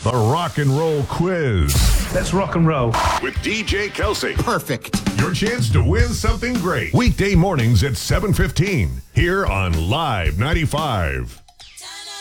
The Rock and Roll Quiz. Let's rock and roll. With DJ Kelsey. Perfect. Your chance to win something great. Weekday mornings at 7:15 here on Live 95.